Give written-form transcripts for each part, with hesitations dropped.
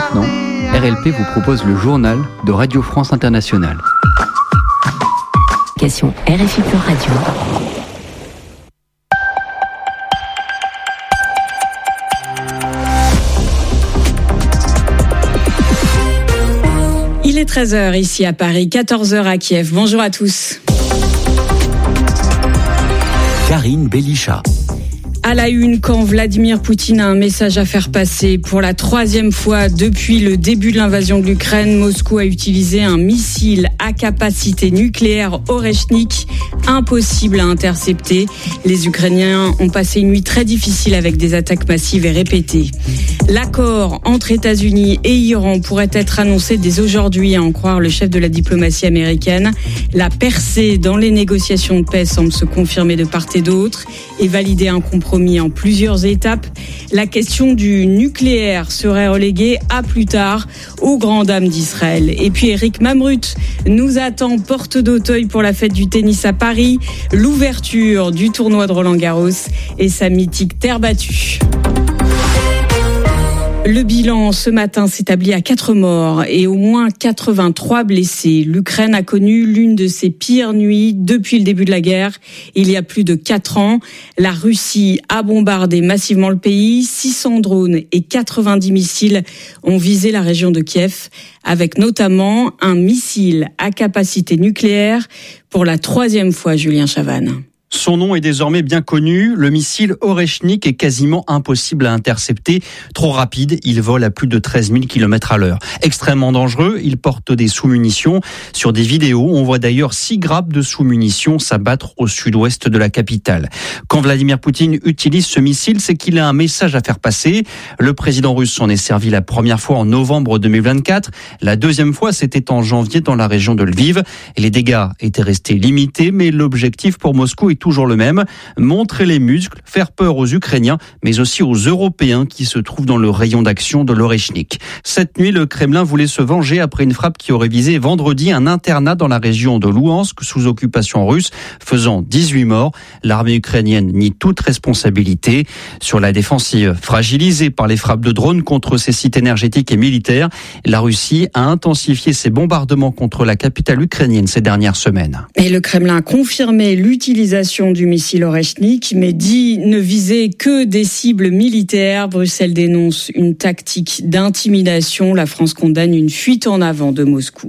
maintenant, RLP vous propose le journal de Radio France Internationale. Question RFI pour Radio. Il est 13h ici à Paris, 14h à Kiev. Bonjour à tous. Karine Bélichat. À la une, quand Vladimir Poutine a un message à faire passer. Pour la troisième fois depuis le début de l'invasion de l'Ukraine, Moscou a utilisé un missile à capacité nucléaire Oreshnik, impossible à intercepter. Les Ukrainiens ont passé une nuit très difficile avec des attaques massives et répétées. L'accord entre États-Unis et Iran pourrait être annoncé dès aujourd'hui, à en croire le chef de la diplomatie américaine. La percée dans les négociations de paix semble se confirmer de part et d'autre et valider un compromis en plusieurs étapes. La question du nucléaire serait reléguée à plus tard, aux grandes dames d'Israël. Et puis Eric Mamrut nous attend porte d'Auteuil pour la fête du tennis à Paris, l'ouverture du tournoi de Roland-Garros et sa mythique terre battue. Le bilan ce matin s'établit à 4 morts et au moins 83 blessés. L'Ukraine a connu l'une de ses pires nuits depuis le début de la guerre, il y a plus de 4 ans. La Russie a bombardé massivement le pays. 600 drones et 90 missiles ont visé la région de Kiev, avec notamment un missile à capacité nucléaire pour la 3e fois, Julien Chavannes. Son nom est désormais bien connu, le missile Oreshnik est quasiment impossible à intercepter. Trop rapide, il vole à plus de 13 000 km à l'heure. Extrêmement dangereux, il porte des sous-munitions. Sur des vidéos, on voit d'ailleurs 6 grappes de sous-munitions s'abattre au sud-ouest de la capitale. Quand Vladimir Poutine utilise ce missile, c'est qu'il a un message à faire passer. Le président russe s'en est servi la première fois en novembre 2024. La deuxième fois, c'était en janvier dans la région de Lviv. Les dégâts étaient restés limités, mais l'objectif pour Moscou est toujours le même, montrer les muscles, faire peur aux Ukrainiens, mais aussi aux Européens qui se trouvent dans le rayon d'action de l'Oreshnik. Cette nuit, le Kremlin voulait se venger après une frappe qui aurait visé vendredi un internat dans la région de Louhansk, sous occupation russe, faisant 18 morts. L'armée ukrainienne nie toute responsabilité. Sur la défensive, fragilisée par les frappes de drones contre ses sites énergétiques et militaires, la Russie a intensifié ses bombardements contre la capitale ukrainienne ces dernières semaines. Et le Kremlin a confirmé l'utilisation du missile Oreshnik, mais dit ne viser que des cibles militaires. Bruxelles dénonce une tactique d'intimidation. La France condamne une fuite en avant de Moscou.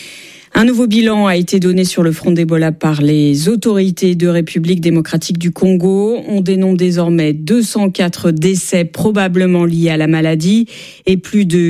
Un nouveau bilan a été donné sur le front d'Ebola par les autorités de République démocratique du Congo. On dénombre désormais 204 décès probablement liés à la maladie et plus de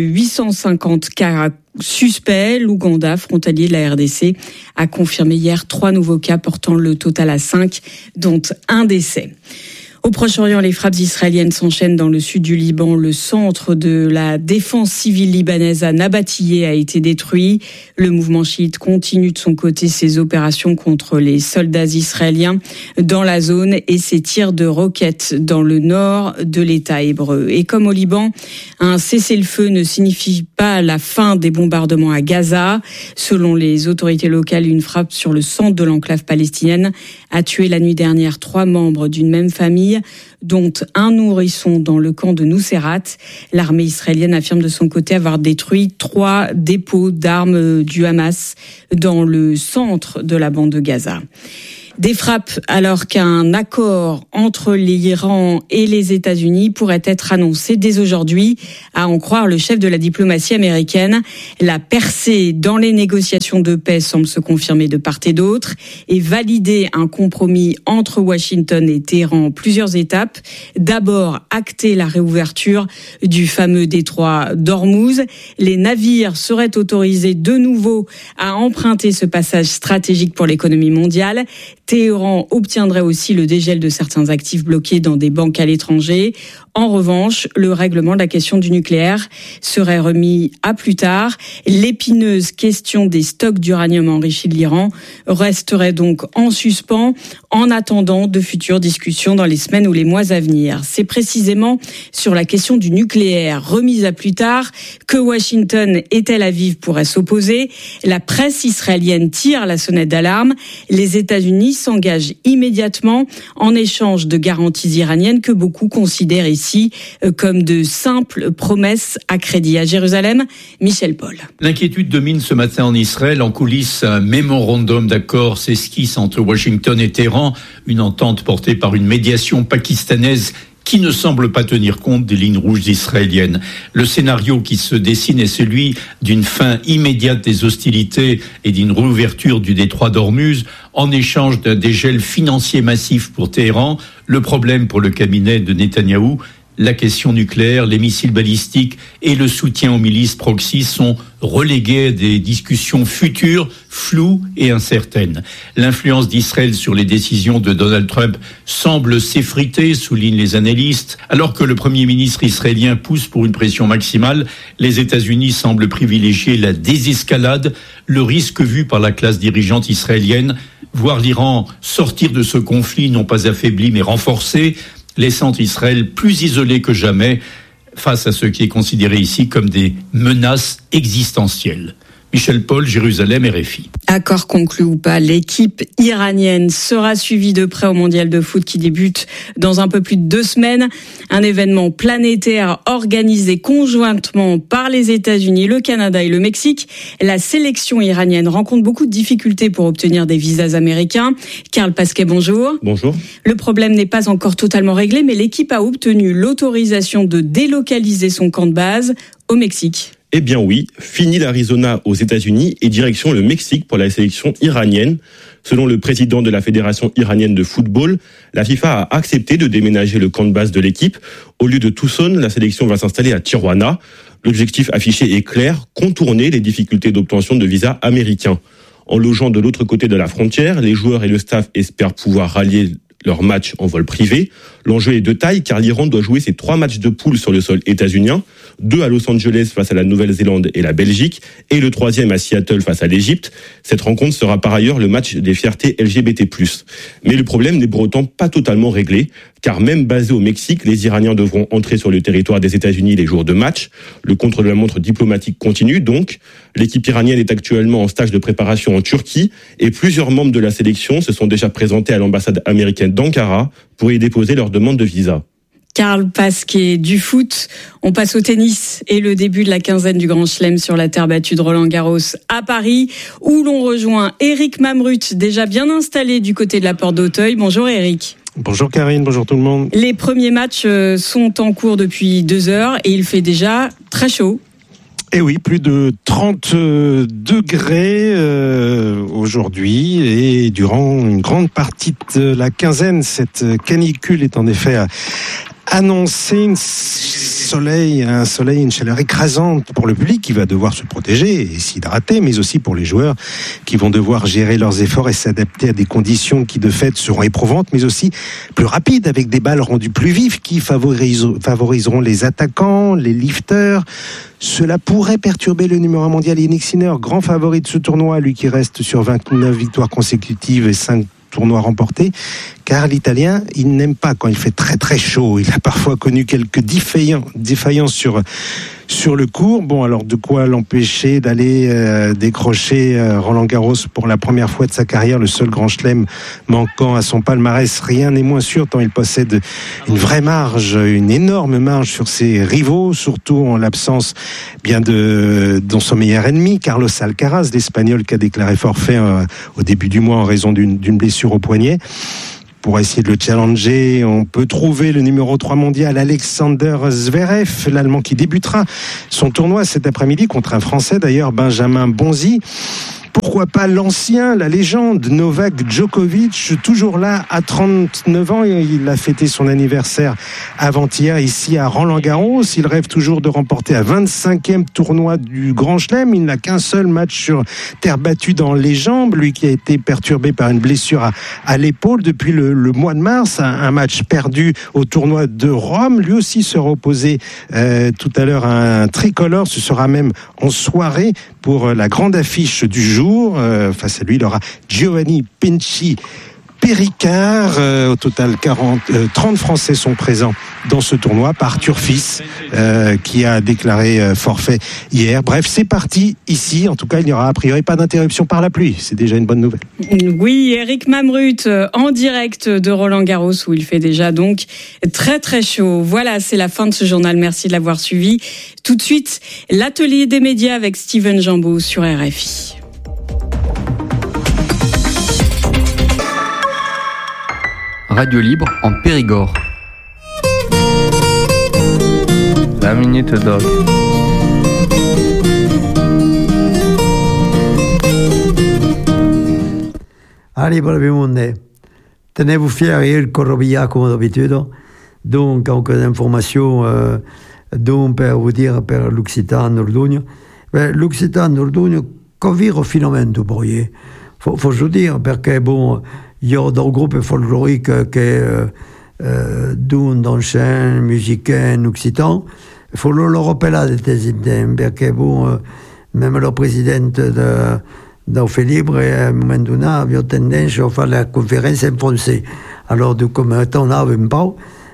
850 cas suspect. L'Ouganda, frontalier de la RDC, a confirmé hier 3 nouveaux cas portant le total à 5, dont un décès. Au Proche-Orient, les frappes israéliennes s'enchaînent dans le sud du Liban. Le centre de la défense civile libanaise à Nabatillé a été détruit. Le mouvement chiite continue de son côté ses opérations contre les soldats israéliens dans la zone et ses tirs de roquettes dans le nord de l'État hébreu. Et comme au Liban, un cessez-le-feu ne signifie pas la fin des bombardements à Gaza. Selon les autorités locales, une frappe sur le centre de l'enclave palestinienne a tué la nuit dernière 3 membres d'une même famille, dont un nourrisson dans le camp de Nuseirat. L'armée israélienne affirme de son côté avoir détruit 3 dépôts d'armes du Hamas dans le centre de la bande de Gaza. Des frappes alors qu'un accord entre l'Iran et les États-Unis pourrait être annoncé dès aujourd'hui, à en croire le chef de la diplomatie américaine. La percée dans les négociations de paix semble se confirmer de part et d'autre et valider un compromis entre Washington et Téhéran en plusieurs étapes. D'abord, acter la réouverture du fameux détroit d'Ormuz. Les navires seraient autorisés de nouveau à emprunter ce passage stratégique pour l'économie mondiale. Téhéran obtiendrait aussi le dégel de certains actifs bloqués dans des banques à l'étranger. En revanche, le règlement de la question du nucléaire serait remis à plus tard. L'épineuse question des stocks d'uranium enrichi de l'Iran resterait donc en suspens en attendant de futures discussions dans les semaines ou les mois à venir. C'est précisément sur la question du nucléaire remise à plus tard que Washington et Tel Aviv pourraient s'opposer. La presse israélienne tire la sonnette d'alarme. Les États-Unis s'engagent immédiatement en échange de garanties iraniennes que beaucoup considèrent ici ici comme de simples promesses à crédit. À Jérusalem, Michel Paul. L'inquiétude domine ce matin en Israël. En coulisses, un mémorandum d'accord s'esquisse entre Washington et Téhéran, une entente portée par une médiation pakistanaise qui ne semble pas tenir compte des lignes rouges israéliennes. Le scénario qui se dessine est celui d'une fin immédiate des hostilités et d'une réouverture du détroit d'Ormuz en échange d'un dégel financier massif pour Téhéran. Le problème pour le cabinet de Netanyahou, la question nucléaire, les missiles balistiques et le soutien aux milices proxy sont relégués à des discussions futures, floues et incertaines. L'influence d'Israël sur les décisions de Donald Trump semble s'effriter, soulignent les analystes. Alors que le Premier ministre israélien pousse pour une pression maximale, les États-Unis semblent privilégier la désescalade, le risque vu par la classe dirigeante israélienne, voir l'Iran sortir de ce conflit non pas affaibli mais renforcé, laissant Israël plus isolé que jamais face à ce qui est considéré ici comme des menaces existentielles. Michel Paul, Jérusalem, RFI. Accord conclu ou pas, l'équipe iranienne sera suivie de près au mondial de foot qui débute dans un peu plus de 2 semaines. Un événement planétaire organisé conjointement par les États-Unis, le Canada et le Mexique. La sélection iranienne rencontre beaucoup de difficultés pour obtenir des visas américains. Karl Pasquet, bonjour. Bonjour. Le problème n'est pas encore totalement réglé, mais l'équipe a obtenu l'autorisation de délocaliser son camp de base au Mexique. Eh bien oui, fini l'Arizona aux États-Unis et direction le Mexique pour la sélection iranienne. Selon le président de la Fédération iranienne de football, la FIFA a accepté de déménager le camp de base de l'équipe. Au lieu de Tucson, la sélection va s'installer à Tijuana. L'objectif affiché est clair, contourner les difficultés d'obtention de visas américains. En logeant de l'autre côté de la frontière, les joueurs et le staff espèrent pouvoir rallier leur match en vol privé. L'enjeu est de taille car l'Iran doit jouer ses 3 matchs de poule sur le sol états-unien, 2 à Los Angeles face à la Nouvelle-Zélande et la Belgique, et le 3e à Seattle face à l'Égypte. Cette rencontre sera par ailleurs le match des fiertés LGBT+. Mais le problème n'est pour autant pas totalement réglé, car même basés au Mexique, les Iraniens devront entrer sur le territoire des États-Unis les jours de match. Le contre-la-montre diplomatique continue donc. L'équipe iranienne est actuellement en stage de préparation en Turquie, et plusieurs membres de la sélection se sont déjà présentés à l'ambassade américaine d'Ankara pour y déposer leur demande de visa. Karl Pasquet, du foot, on passe au tennis et le début de la quinzaine du Grand Chelem sur la terre battue de Roland-Garros à Paris, où l'on rejoint Eric Mamrut, déjà bien installé du côté de la porte d'Auteuil. Bonjour Eric. Bonjour Karine, bonjour tout le monde. Les premiers matchs sont en cours depuis 2 heures et il fait déjà très chaud. Et oui, plus de 30 degrés aujourd'hui et durant une grande partie de la quinzaine, cette canicule est en effet annoncée. Un soleil, une chaleur écrasante pour le public qui va devoir se protéger et s'hydrater, mais aussi pour les joueurs qui vont devoir gérer leurs efforts et s'adapter à des conditions qui de fait seront éprouvantes, mais aussi plus rapides avec des balles rendues plus vives qui favoriseront les attaquants, les lifters. Cela pourrait perturber le numéro 1 mondial Yannick Sinner, grand favori de ce tournoi, lui qui reste sur 29 victoires consécutives et 5 tournois remportés, car l'Italien, il n'aime pas quand il fait très très chaud. Il a parfois connu quelques défaillances sur le court. Bon, alors de quoi l'empêcher d'aller décrocher Roland-Garros pour la première fois de sa carrière, le seul grand chelem manquant à son palmarès. Rien n'est moins sûr tant il possède une vraie marge, une énorme marge sur ses rivaux, surtout en l'absence bien dans son meilleur ennemi, Carlos Alcaraz, l'Espagnol qui a déclaré forfait au début du mois en raison d'une blessure au poignet. Pour essayer de le challenger, on peut trouver le numéro 3 mondial Alexander Zverev, l'Allemand qui débutera son tournoi cet après-midi contre un Français d'ailleurs, Benjamin Bonzi. Pourquoi pas l'ancien, la légende, Novak Djokovic, toujours là à 39 ans. Il a fêté son anniversaire avant-hier ici à Roland-Garros. Il rêve toujours de remporter un 25e tournoi du Grand Chelem. Il n'a qu'un seul match sur terre battue dans les jambes. Lui qui a été perturbé par une blessure à l'épaule depuis le mois de mars. Un match perdu au tournoi de Rome. Lui aussi sera opposé tout à l'heure à un tricolore. Ce sera même en soirée pour la grande affiche du jour. Face à lui, il aura Giovanni Péricard. Au total, 30 Français sont présents dans ce tournoi, par Arthur Fils, qui a déclaré forfait hier. Bref, c'est parti ici. En tout cas, il n'y aura a priori pas d'interruption par la pluie. C'est déjà une bonne nouvelle. Oui, Eric Mamrut, en direct de Roland-Garros, où il fait déjà donc très très chaud. Voilà, c'est la fin de ce journal. Merci de l'avoir suivi. Tout de suite, l'atelier des médias avec Steven Jambeau sur RFI. Radio Libre en Périgord. La Minute Dog. Allez, pour le monde, tenez-vous fiers, il Corrobilla comme d'habitude. Donc, quelques informations donc, pour vous dire per l'Occitan Nordugno. L'Occitan Nordugno, qu'on vire finalement du bruit. Faut je dire, parce que bon, il y a des groupes folkloriques qui d'un d'enchaîne, musicain, occitan. Il faut le rappeler de tes idées, parce que bon, même le président d'Offre Libre, à un moment donné, avait tendance à faire la conférence en français. Alors, comme on n'avait pas,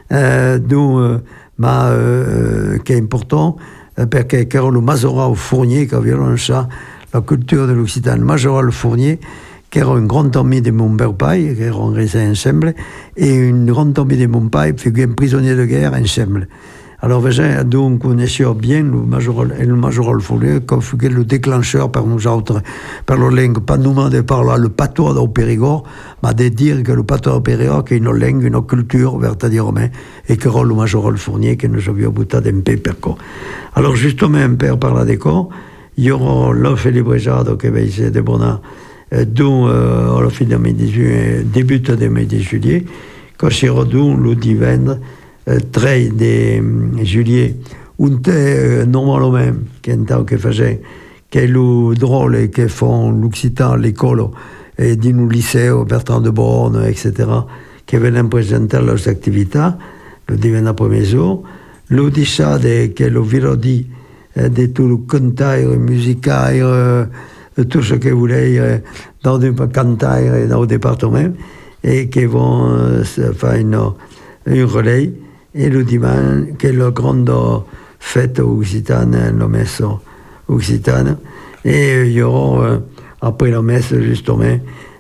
qui est important, parce que le Majoral Fournier, qui avait lancé la culture de l'Occitan, le Majoral Fournier, qui era un grand ami de mon père, qui era restés ensemble, et une grande amie de mon père, qui fut un prisonnier de guerre ensemble. Alors, donc, on connaissait bien le Majoral Fournier, qui fut le déclencheur par nous autres, par la langue, pas nous de parler le patois au Périgord, mais de dire que le patois au Périgord, c'est une langue, une culture, vertadirement, et que le Majoral Fournier, que nous avions bouté d'un peu per quoi. Alors, justement, un peu par la décor, il y aura l'offre libre qui va essayer de bonheur, dont à la fin de 2018, début de 2018, quand j'ai redoué le divin 13 de juillet, un thé normalement, qui est un temps que faisait, qui est le drôle que font l'Occitan, l'école, et dit nous lycée, Bertrand de Borne, etc., qui venaient présenter leurs activités, le divin après jour, le déchade, qui est le virodi, de tout le cantaire, musicaire, tout ce que vous voulez dans le cantaire et dans le département, et qui vont faire une relais, et le dimanche, qui est la grande fête occitane, la messe occitane, et il y aura, après la messe, justement,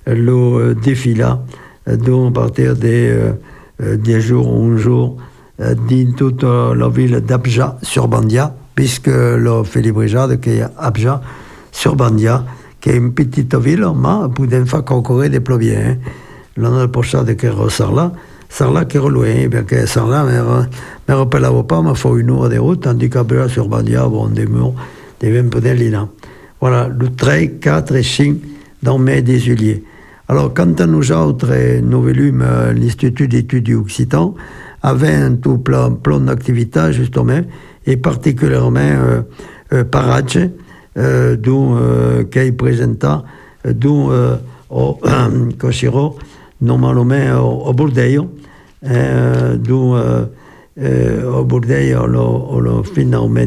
le défilé, donc à partir des 10 jours ou 1 jour, dans toute la ville d'Abja sur Bandia, puisque le Félibrigade qui est Abja sur Bandia, qui est une petite ville, mais pour une fois qu'on courait des ploviers. L'année prochaine, qui est Sarlat qui est loin, parce que Sarlat ne rappelle pas, mais il faut 1 heure de route, tandis qu'Abja sur Bandia, bon, des murs, des 20 peu d'Elina. Voilà, le 3, 4 et 5 dans mai des juillet. Alors, quand nous autres, nous volumes l'Institut d'études du Occitan, avait un tout plein d'activités, justement, et particulièrement Paradje, dont qui présenta, dont au Cochiro, normalement au Bordeaux, dont au Bordeaux, le phénomène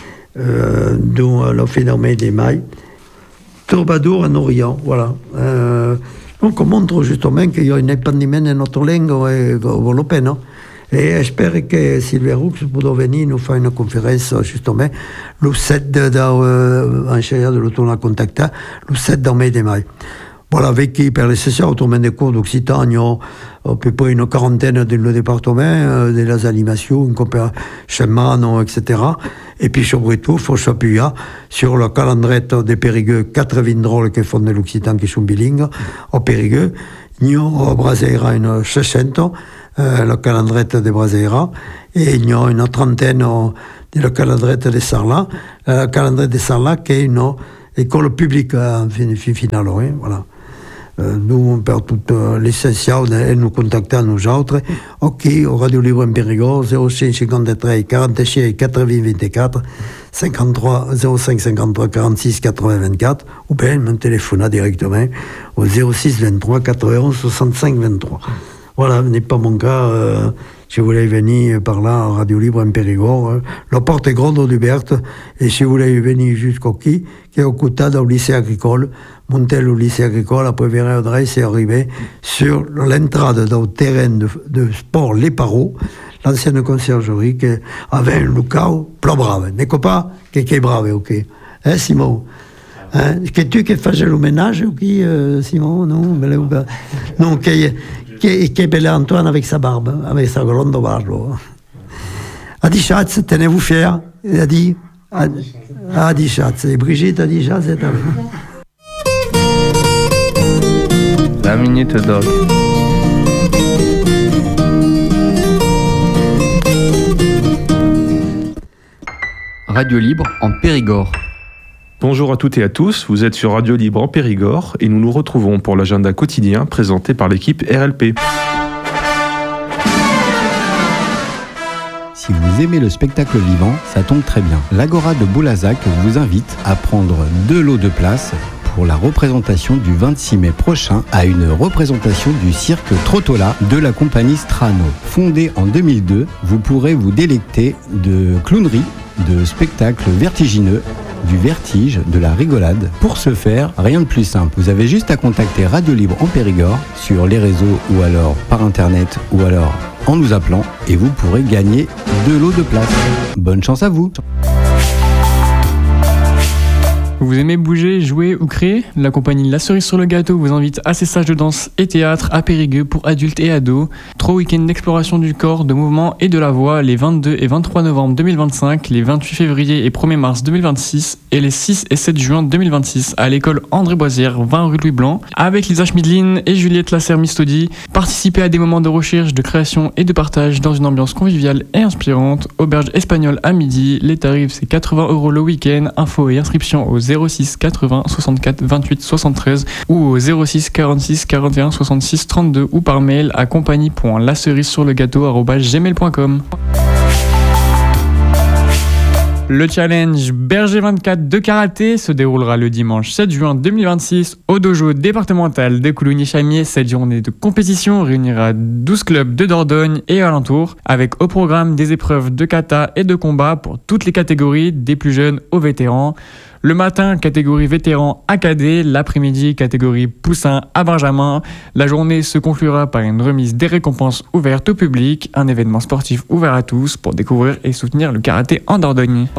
des mailles, Troubadour en Orient, voilà. Donc on montre justement qu'il y a un épanouissement de notre langue européenne. Et j'espère que Sylvie Roux pourra venir nous faire une conférence justement le 7 en charge de l'automne contacté, le 7 de mai. Voilà, avec qui per les sessions autour des cours d'Occitan, il y a à peu près une quarantaine dans le département, des animations, une chemin, etc. Et puis surtout, il faut s'appuyer sur le calendrier des Périgueux, 80 drôles qui font de l'Occitan qui sont bilingues, au Périgueux. Il y a au Braseira une 60, le calendrier de Braseira, et il y a une trentaine de le calendrier de Sarlat, le calendrier de Sarlat qui est une école publique en finale, voilà. Nous, on perd tout l'essentiel et nous contactons nous autres. OK, au Radio Libre en Périgord, 05 53 46 80 24, 53 05 53 46 80 24, ou bien me téléphoner directement au 06 23 91 65 23. Voilà, ce n'est pas mon cas. si vous voulez venir par là, à Radio Libre en Périgord, la porte est grande ouverte, et si vous voulez venir jusqu'au quai, qui est au côté du lycée agricole, montez le lycée agricole, après verrez adresse et arriver sur l'entrée du terrain de sport Les Paros, l'ancienne conciergerie qui avait un local plus brave. N'est-ce pas qui est brave, ok? Hein, Simon? Hein? Que tu qui faisais le ménage, ok, Simon? Non, non, qui est bel Antoine avec sa barbe, avec sa grande barbe. Adi Schatz, tenez-vous fiers? Adi Schatz. Et Brigitte Adi Schatz, c'est à vous. La Minute Dog. Radio Libre en Périgord. Bonjour à toutes et à tous, vous êtes sur Radio Libre en Périgord et nous nous retrouvons pour l'agenda quotidien présenté par l'équipe RLP. Si vous aimez le spectacle vivant, ça tombe très bien. L'Agora de Boulazac vous invite à prendre 2 lots de place pour la représentation du 26 mai prochain à une représentation du cirque Trottola de la compagnie Strano. Fondée en 2002, vous pourrez vous délecter de clownerie, de spectacles vertigineux, du vertige, de la rigolade. Pour ce faire, rien de plus simple. Vous avez juste à contacter Radio Libre en Périgord sur les réseaux ou alors par internet ou alors en nous appelant et vous pourrez gagner 2 lots de place. Bonne chance à vous! Vous aimez bouger, jouer ou créer? La compagnie La Cerise sur le Gâteau vous invite à ses stages de danse et théâtre à Périgueux pour adultes et ados. 3 week-ends d'exploration du corps, de mouvement et de la voix les 22 et 23 novembre 2025, les 28 février et 1er mars 2026 et les 6 et 7 juin 2026 à l'école André Boisière, 20 rue Louis Blanc. Avec Lisa Schmidlin et Juliette Lasserre-Mistodi, participez à des moments de recherche, de création et de partage dans une ambiance conviviale et inspirante. Auberge espagnole à midi, les tarifs c'est 80 € le week-end. Infos et inscriptions au 06 80 64 28 73 ou au 06 46 41 66 32 ou par mail à compagnie.lacerisesurlegâteau@gmail.com. Le challenge Berger 24 de karaté se déroulera le dimanche 7 juin 2026 au dojo départemental de Coulugny-Chamiers. Cette journée de compétition réunira 12 clubs de Dordogne et alentours, avec au programme des épreuves de kata et de combat pour toutes les catégories, des plus jeunes aux vétérans. Le matin, catégorie vétéran à cadet, l'après-midi, catégorie poussin à benjamin. La journée se conclura par une remise des récompenses ouvertes au public, un événement sportif ouvert à tous pour découvrir et soutenir le karaté en Dordogne.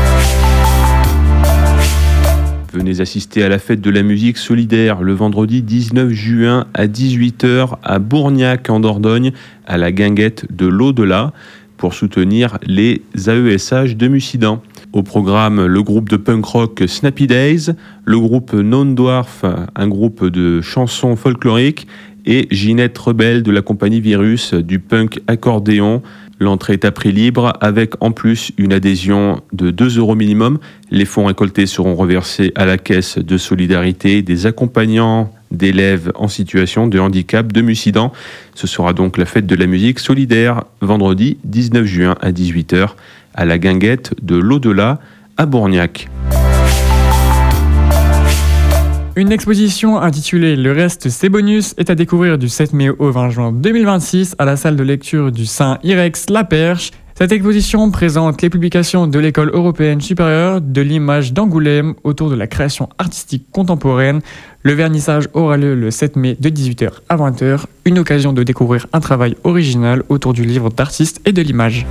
Venez assister à la fête de la musique solidaire le vendredi 19 juin à 18h à Bourgnac en Dordogne, à la guinguette de l'au-delà, pour soutenir les AESH de Mussidan. Au programme, le groupe de punk rock Snappy Days, le groupe Non Dwarf, un groupe de chansons folkloriques, et Ginette Rebelle de la compagnie Virus du punk accordéon. L'entrée est à prix libre avec en plus une adhésion de 2 € minimum. Les fonds récoltés seront reversés à la caisse de solidarité des accompagnants d'élèves en situation de handicap de Mussidan. Ce sera donc la fête de la musique solidaire vendredi 19 juin à 18h à la guinguette de l'au-delà à Bourgnac. Une exposition intitulée Le reste c'est bonus est à découvrir du 7 mai au 20 juin 2026 à la salle de lecture du Saint-Irex La Perche. Cette exposition présente les publications de l'École européenne supérieure de l'image d'Angoulême autour de la création artistique contemporaine. Le vernissage aura lieu le 7 mai de 18h à 20h, une occasion de découvrir un travail original autour du livre d'artiste et de l'image.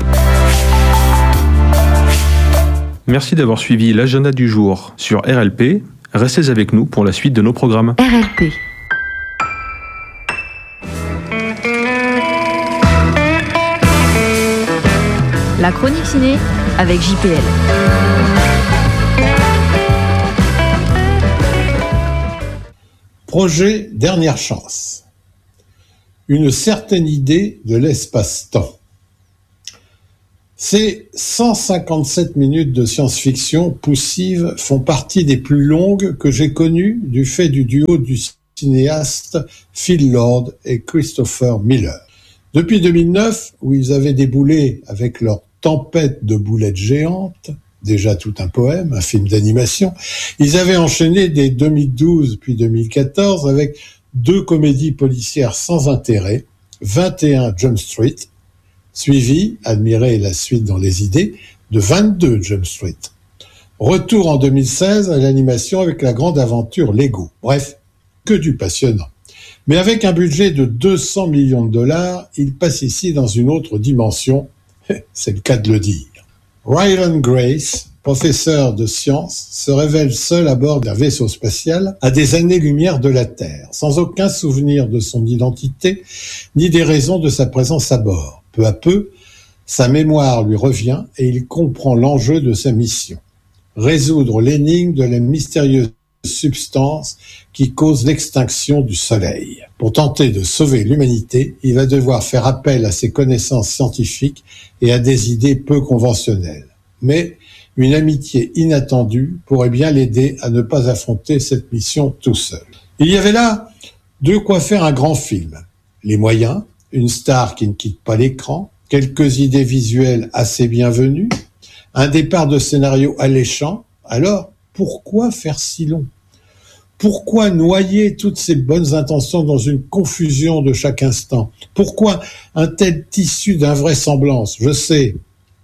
Merci d'avoir suivi l'agenda du jour sur RLP. Restez avec nous pour la suite de nos programmes. RLP. La chronique ciné avec JPL. Projet Dernière Chance. Une certaine idée de l'espace-temps. Ces 157 minutes de science-fiction poussive font partie des plus longues que j'ai connues du fait du duo du cinéaste Phil Lord et Christopher Miller. Depuis 2009, où ils avaient déboulé avec leur Tempête de boulettes géantes, déjà tout un poème, un film d'animation, ils avaient enchaîné dès 2012 puis 2014 avec 2 comédies policières sans intérêt, 21 Jump Street, suivi, admirez la suite dans les idées, de 22 Jump Street. Retour en 2016 à l'animation avec la grande aventure Lego. Bref, que du passionnant. Mais avec un budget de 200 millions de dollars, il passe ici dans une autre dimension, c'est le cas de le dire. Ryland Grace, professeur de sciences, se révèle seul à bord d'un vaisseau spatial à des années-lumière de la Terre, sans aucun souvenir de son identité, ni des raisons de sa présence à bord. Peu à peu, sa mémoire lui revient et il comprend l'enjeu de sa mission. Résoudre l'énigme de la mystérieuse substance qui cause l'extinction du Soleil. Pour tenter de sauver l'humanité, il va devoir faire appel à ses connaissances scientifiques et à des idées peu conventionnelles. Mais une amitié inattendue pourrait bien l'aider à ne pas affronter cette mission tout seul. Il y avait là de quoi faire un grand film. Les moyens, une star qui ne quitte pas l'écran, quelques idées visuelles assez bienvenues, un départ de scénario alléchant. Alors, pourquoi faire si long ? Pourquoi noyer toutes ces bonnes intentions dans une confusion de chaque instant ? Pourquoi un tel tissu d'invraisemblance ? Je sais,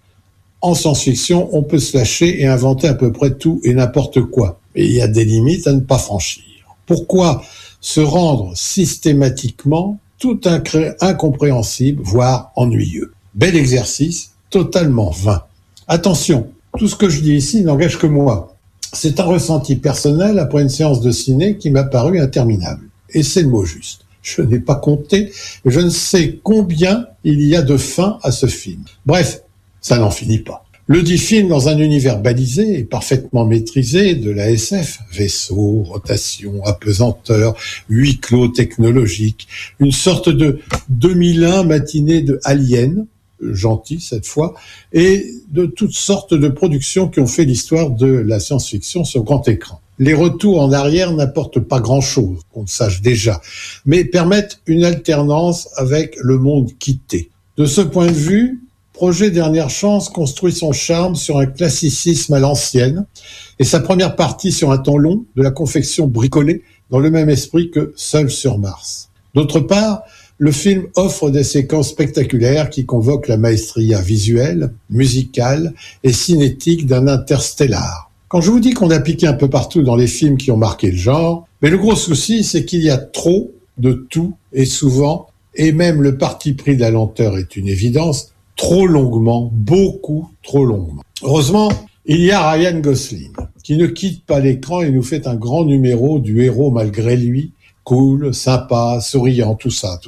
en science-fiction, on peut se lâcher et inventer à peu près tout et n'importe quoi. Mais il y a des limites à ne pas franchir. Pourquoi se rendre systématiquement tout incompréhensible, voire ennuyeux ? Bel exercice, totalement vain. Attention, tout ce que je dis ici n'engage que moi. C'est un ressenti personnel après une séance de ciné qui m'a paru interminable. Et c'est le mot juste. Je n'ai pas compté, je ne sais combien il y a de fins à ce film. Bref, ça n'en finit pas. Le dit film dans un univers balisé et parfaitement maîtrisé de la SF, vaisseau, rotation, apesanteur, huis clos technologique, une sorte de 2001 matinée de Alien, gentil cette fois, et de toutes sortes de productions qui ont fait l'histoire de la science-fiction sur grand écran. Les retours en arrière n'apportent pas grand-chose, qu'on le sache déjà, mais permettent une alternance avec le monde quitté. De ce point de vue, Projet Dernière Chance construit son charme sur un classicisme à l'ancienne et sa première partie sur un temps long de la confection bricolée dans le même esprit que Seul sur Mars. D'autre part, le film offre des séquences spectaculaires qui convoquent la maestria visuelle, musicale et cinétique d'un Interstellar. Quand je vous dis qu'on a piqué un peu partout dans les films qui ont marqué le genre, mais le gros souci, c'est qu'il y a trop de tout et souvent, et même le parti pris de la lenteur est une évidence, trop longuement, beaucoup trop longuement. Heureusement, il y a Ryan Gosling, qui ne quitte pas l'écran et nous fait un grand numéro du héros malgré lui, cool, sympa, souriant, tout ça.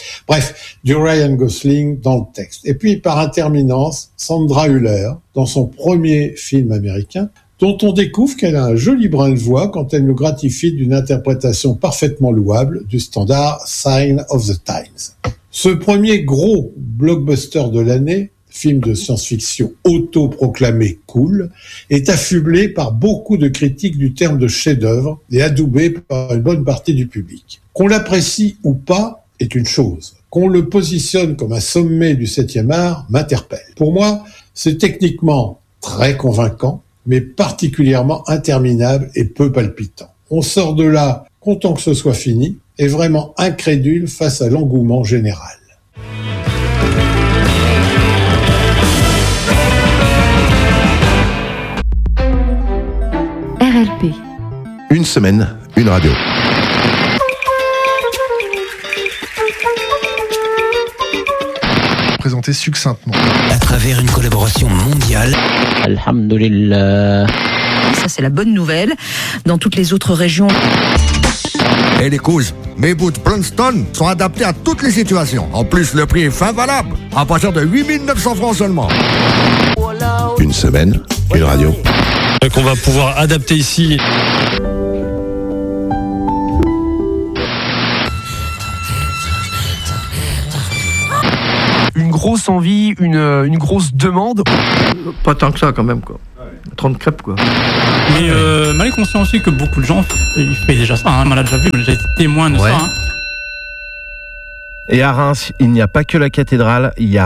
Bref, du Ryan Gosling dans le texte. Et puis, par interminence, Sandra Hüller, dans son premier film américain, dont on découvre qu'elle a un joli brin de voix quand elle nous gratifie d'une interprétation parfaitement louable du standard Sign of the Times. Ce premier gros blockbuster de l'année, film de science-fiction autoproclamé cool, est affublé par beaucoup de critiques du terme de chef-d'œuvre et adoubé par une bonne partie du public. Qu'on l'apprécie ou pas est une chose. Qu'on le positionne comme un sommet du 7e art m'interpelle. Pour moi, c'est techniquement très convaincant, mais particulièrement interminable et peu palpitant. On sort de là, content que ce soit fini, et vraiment incrédule face à l'engouement général. RLP. Une semaine, une radio. Présenté succinctement. À travers une collaboration mondiale. Alhamdulillah. Ça, c'est la bonne nouvelle. Dans toutes les autres régions. Et les couches, mes boots Princeton sont adaptés à toutes les situations. En plus, le prix est fin valable. À partir de 8 900 francs seulement. Une semaine, une radio. Qu'on va pouvoir adapter ici. Une grosse envie, une grosse demande. Pas tant que ça quand même quoi. 30 crêpes quoi. Mais mal est conscient aussi que beaucoup de gens ils font déjà ça, hein. On l'a déjà vu, j'ai été témoin de ça. Hein. Et à Reims, il n'y a pas que la cathédrale, il y a